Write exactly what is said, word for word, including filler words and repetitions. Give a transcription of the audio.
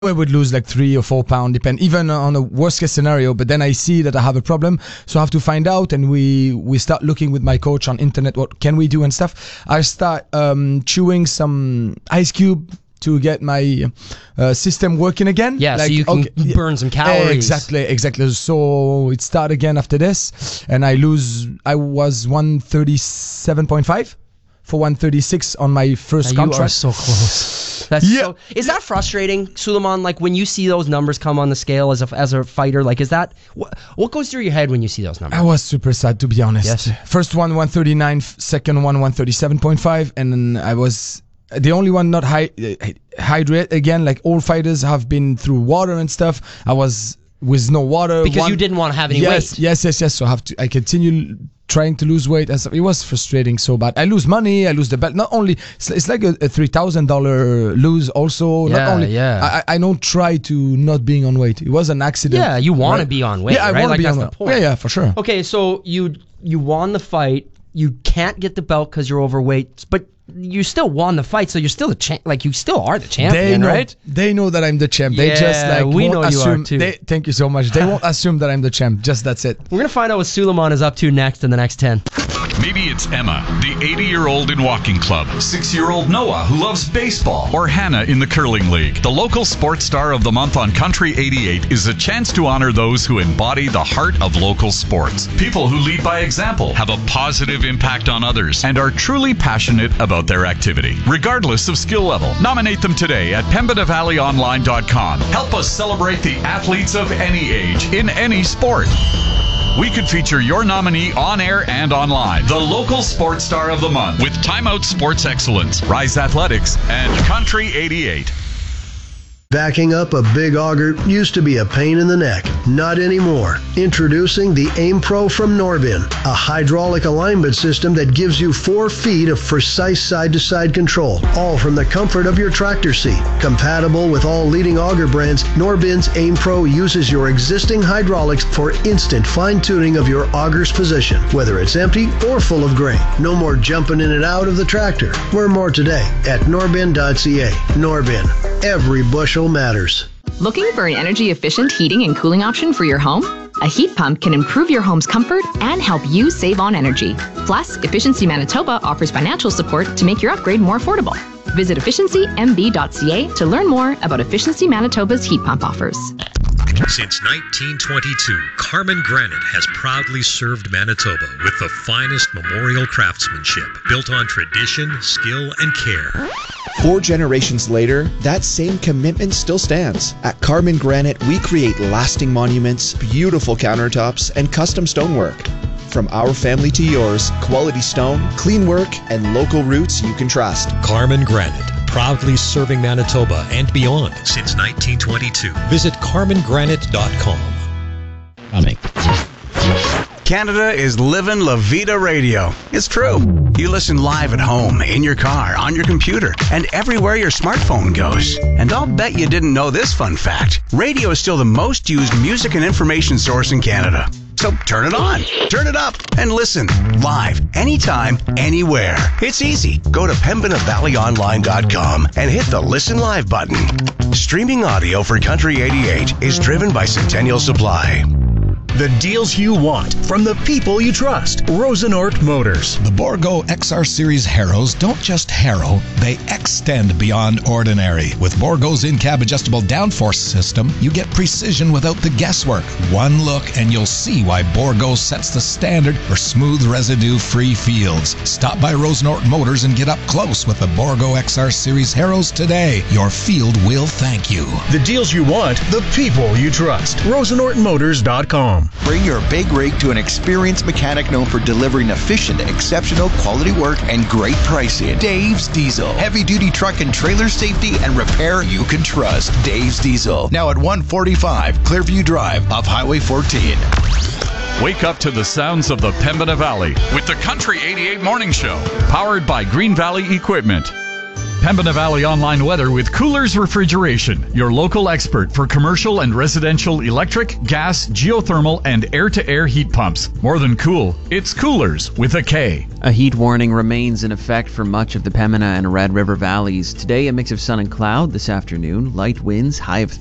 I would lose like three or four pounds, depend even on a worst case scenario. But then I see that I have a problem, so I have to find out, and we we start looking with my coach on internet what can we do and stuff. I start um, chewing some ice cube to get my uh, system working again. Yeah, like, so you can okay, burn some calories. Exactly, exactly. So it start again after this, and I lose. I was one thirty-seven point five for one thirty-six on my first now contract. You are so close. That's yeah. so, is that frustrating, Suleiman? Like when you see those numbers come on the scale as a as a fighter, like is that what, what goes through your head when you see those numbers? I was super sad, to be honest. Yes. First one one thirty-nine, second one one thirty-seven point five, and then I was the only one not hy- hydrate again. Like all fighters have been through water and stuff. I was with no water because one, you didn't want to have any yes, weight. Yes, yes, yes. So I have to. I continue trying to lose weight. As it was frustrating so bad. I lose money. I lose the belt. Not only it's, it's like a, a three thousand dollar lose. Also, yeah, not only yeah. I, I don't try to not being on weight. It was an accident. Yeah, you want right? to be on weight. Yeah, I right? want to like be that's on the weight. point. Yeah, yeah, for sure. Okay, so you you won the fight. You can't get the belt because you're overweight, but you still won the fight, so you're still the champ. Like you still are the champion, they know, right? They know that I'm the champ. They yeah, just like we won't know you assume. are too. They, thank you so much. They won't assume that I'm the champ. Just that's it. We're gonna find out what Suleiman is up to next in the next ten. Maybe it's Emma, the eighty-year-old in walking club, six-year-old Noah who loves baseball, or Hannah in the curling league. The local sports star of the month on Country eighty-eight is a chance to honor those who embody the heart of local sports. People who lead by example, have a positive impact on others, and are truly passionate about their activity, regardless of skill level. Nominate them today at pembina valley online dot com. Help us celebrate the athletes of any age, in any sport. We could feature your nominee on air and online. The local sports star of the month with Time Out Sports Excellence, Rise Athletics, and Country eighty-eight. Backing up a big auger used to be a pain in the neck. Not anymore. Introducing the Aim Pro from Norbin, a hydraulic alignment system that gives you four feet of precise side-to-side control, all from the comfort of your tractor seat. Compatible with all leading auger brands, Norbin's Aim Pro uses your existing hydraulics for instant fine-tuning of your auger's position, whether it's empty or full of grain. No more jumping in and out of the tractor. Learn more today at norbin dot c a. Norbin. Every bushel matters. Looking for an energy-efficient heating and cooling option for your home? A heat pump can improve your home's comfort and help you save on energy. Plus, Efficiency Manitoba offers financial support to make your upgrade more affordable. Visit efficiency m b dot c a to learn more about Efficiency Manitoba's heat pump offers. Since nineteen twenty-two, Carmen Granite has proudly served Manitoba with the finest memorial craftsmanship, built on tradition, skill, and care. Four generations later, that same commitment still stands. At Carmen Granite, we create lasting monuments, beautiful countertops, and custom stonework. From our family to yours, quality stone, clean work, and local roots you can trust. Carmen Granite, proudly serving Manitoba and beyond since nineteen twenty-two. Visit carmen granite dot com. Coming. Canada is living La Vida Radio. It's true. You listen live at home, in your car, on your computer, and everywhere your smartphone goes. And I'll bet you didn't know this fun fact. Radio is still the most used music and information source in Canada. So turn it on, turn it up, and listen live, anytime, anywhere. It's easy. Go to pembina valley online dot com and hit the Listen Live button. Streaming audio for Country eighty-eight is driven by Centennial Supply. The deals you want from the people you trust. Rosenort Motors. The Borgo X R Series Harrows don't just harrow, they extend beyond ordinary. With Borgo's in-cab adjustable downforce system, you get precision without the guesswork. One look and you'll see why Borgo sets the standard for smooth residue-free fields. Stop by Rosenort Motors and get up close with the Borgo X R Series Harrows today. Your field will thank you. The deals you want, the people you trust. rosenort motors dot com. Bring your big rig to an experienced mechanic known for delivering efficient, exceptional quality work and great pricing. Dave's Diesel. Heavy-duty truck and trailer safety and repair you can trust. Dave's Diesel. Now at one forty-five Clearview Drive off Highway fourteen. Wake up to the sounds of the Pembina Valley with the Country eighty-eight Morning Show, powered by Green Valley Equipment. Pembina Valley Online Weather with Coolers Refrigeration, your local expert for commercial and residential electric, gas, geothermal, and air-to-air heat pumps. More than cool, it's Coolers with a K. A heat warning remains in effect for much of the Pembina and Red River valleys. Today, a mix of sun and cloud. This afternoon, light winds, high of